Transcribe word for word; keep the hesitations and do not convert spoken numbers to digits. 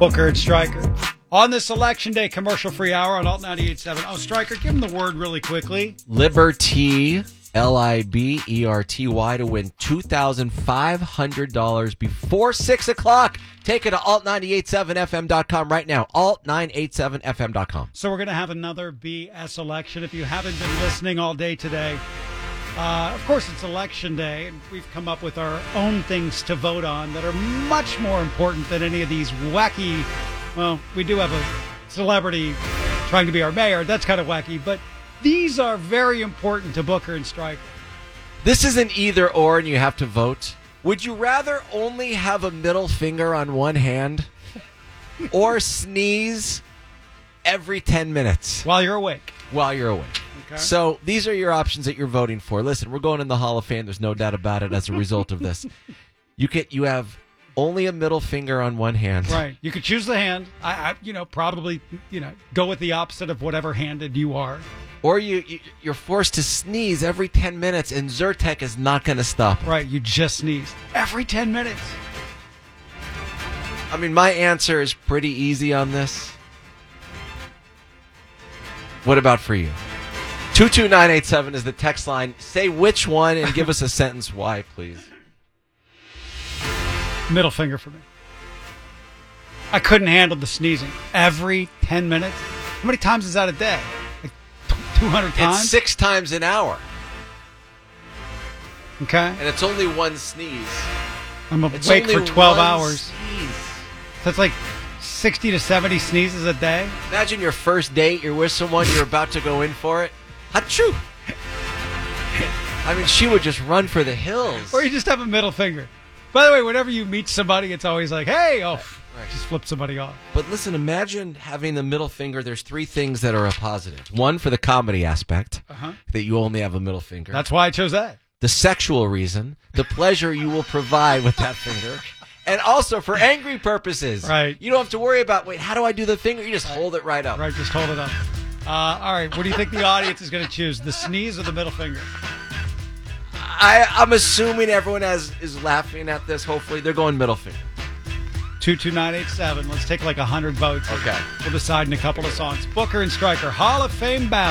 Booker and Stryker. On this election day commercial-free hour on Alt ninety-eight point seven. Oh, Stryker, give him the word really quickly. Liberty, L I B E R T Y, to win two thousand five hundred dollars before six o'clock. Take it to alt nine eight seven f m dot com right now. alt nine eight seven f m dot com. So we're going to have another B S election. If you haven't been listening all day today, uh, of course it's election day, and we've come up with our own things to vote on that are much more important than any of these wacky, well, we do have a celebrity trying to be our mayor. That's kind of wacky, but these are very important to Booker and Stryker. This is an either or, and you have to vote. Would you rather only have a middle finger on one hand or sneeze every ten minutes? While you're awake. While you're awake. Okay. So these are your options that you're voting for. Listen, we're going in the Hall of Fame. There's no doubt about it as a result of this. You get, you have only a middle finger on one hand. Right. You could choose the hand. I, I you know, probably, you know, go with the opposite of whatever handed you are. Or you, you, you're forced to sneeze every ten minutes, and Zyrtec is not going to stop. Right, you just sneeze. Every ten minutes. I mean, my answer is pretty easy on this. What about for you? two two nine eight seven is the text line. Say which one and give us a sentence why, please. Middle finger for me. I couldn't handle the sneezing. Every ten minutes? How many times is that a day? two hundred times? It's six times an hour. Okay. And it's only one sneeze. I'm It's awake only for twelve one hours. Sneeze. So it's like sixty to seventy sneezes a day? Imagine your first date, you're with someone, you're about to go in for it. Achoo! I mean, she would just run for the hills. Or you just have a middle finger. By the way, whenever you meet somebody, it's always like, hey, oh, Right. just flip somebody off. But listen, imagine having the middle finger. There's three things that are a positive. One, for the comedy aspect, Uh-huh. that you only have a middle finger. That's why I chose that. The sexual reason, the pleasure you will provide with that finger. And also for angry purposes. Right. You don't have to worry about, wait, how do I do the finger? You just hold it right up. Right, just hold it up. Uh, all right, what do you think the audience is going to choose? The sneeze or the middle finger? I, I'm assuming everyone has is laughing at this. Hopefully, they're going middle finger. two two nine eight seven. Let's take like one hundred votes. Okay. We'll decide in a couple of songs. Booker and Stryker, Hall of Fame bound.